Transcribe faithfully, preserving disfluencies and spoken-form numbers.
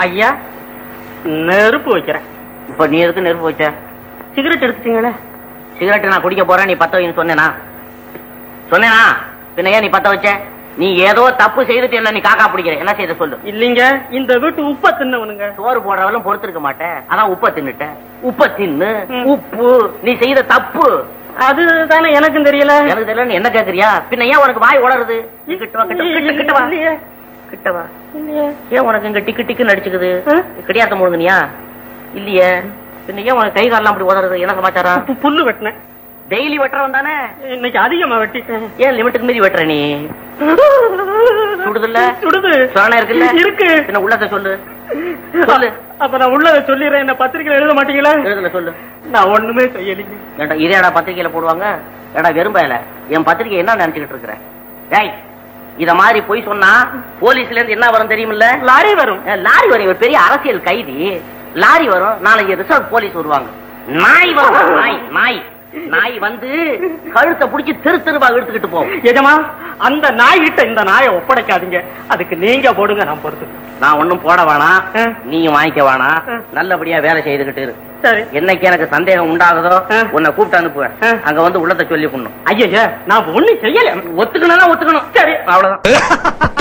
ஐயா நெருப்பு வைக்கிறேன். இப்ப நீ எதுக்கு நெருப்பு வச்ச? சிகரெட் எடுத்துட்டீங்களே. சிகரெட் நான் குடிக்க போறேன், நீ பத்த வைன்னு சொன்னேனா? சொன்னேனா? பின்ன ஏன் நீ பத்த வச்ச? நீ ஏதோ தப்பு செய்துட்டு இல்ல, நீ காக்கா பிடிக்கிற. என்ன செய்த சொல்லு. இல்லீங்க, இந்த வீட்டு உப்ப தின்னவனுங்க. சோறு போடுறவளும் பொறுத்திருக்க மாட்டேன், அதான் உப்ப தின்னுட்ட. உப்ப தின்னு உப்பு, நீ செய்த தப்பு. அதுதானே எனக்கும் தெரியல. எனக்கு தெரியல என்ன கேக்குறியா? பின்ன ஏன் உனக்கு வாய் உளருது? கிட்ட வா, கிட்ட வா, கிட்ட வா. ஏன் உனக்கு இங்க டிக்கு டிக்கு நடிச்சுக்குது? கிடையாத முழுங்கனியா? இல்லையே. பின்ன ஏன் உனக்கு கை காலெல்லாம் அப்படி உதறது? என்ன சமாச்சாரம்? புல்லு வெட்டினேன். டெய்லி வெட்டுறவன் தானே, இன்னைக்கு அதிகமா வெட்டிட்டேன். ஏன் லிமிட்டுக்கு மீறி வெட்டுற நீ? சுடுதுல்ல? சுடுது. சொரணை இருக்குல்ல? இருக்கு. என்ன உள்ளத சொல்லு சொல்லு. அப்ப நான் உள்ளத சொல்லிடுறேன். என்ன பத்திரிக்கையில எழுத மாட்டீங்களா? எழுதுல சொல்லு. நான் ஒண்ணுமே செய்யலீங்க. ஏண்டா இதேடா பத்திரிக்கையில போடுவாங்க? ஏடா வெறும்பயல, என் பத்திரிக்கை என்ன நினைச்சுக்கிட்டு இருக்கிறேன்? டேய், இத மாதிரி போய் சொன்னா போலீஸ்ல இருந்து என்ன வரும் தெரியுமில்ல? லாரி வரும். லாரி வரும். ஒரு பெரிய அரசியல் கைதி. லாரி வரும். நாளைக்கு ரிசர்வ் போலீஸ் வருவாங்க. நாய் வரும். நாய் நாய் நாய் வந்து கழுத்தை புடிச்சு திரு திருவா இழுத்துக்கிட்டு போகும். எஜமா, அந்த நாய் கிட்ட இந்த நாயை ஒப்படைக்காதீங்க. அதுக்கு நீங்க போடுங்க, நான் பொறுத்து. நான் ஒண்ணும் போட வேணாம், நீயும் வாங்கிக்க வேணாம். நல்லபடியா வேலை செய்துகிட்டு இரு. சரி. என்னைக்கு எனக்கு சந்தேகம் உண்டாகுதோ உன்னை கூப்பிட்டு அனுப்புவேன். அங்க வந்து உள்ளத்தை சொல்லி பண்ணும். ஐயா, நான் ஒண்ணும் செய்யல. ஒத்துக்கணும் ஒத்துக்கணும். சரி, அவ்வளவுதான்.